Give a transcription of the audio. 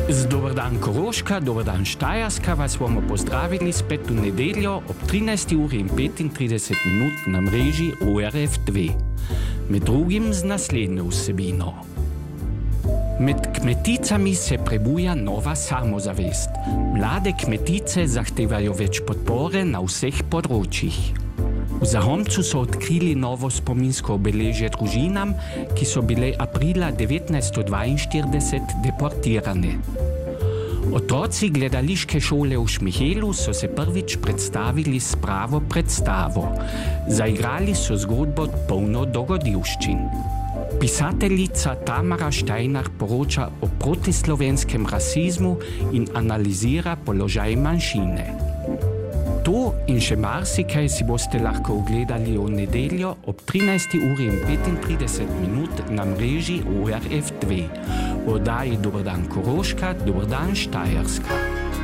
Dober dan Koroška, dober dan Štajerska, vas bomo pozdravili spet v nedeljo ob 13:35 na mreži ORF2. Med drugim z naslednjo vsebino. Med kmeticami se prebuja nova samozavest. Mlade kmetice zahtevajo več podpore na vseh področjih. V Zahomcu so odkrili novo spominsko obeležje družinam, ki so bile aprila 1942 deportirane. Otroci gledališke šole v Šmihelu so se prvič predstavili s pravo predstavo. Zaigrali so zgodbo polno dogodivščin. Pisateljica Tamara Steiner poroča o protislovenskem rasizmu in analizira položaj manjšine. To in še marsikaj si boste lahko ogledali v nedeljo ob 13:35 na mreži ORF2. V oddaji Dober dan Koroška, dober dan Štajerska.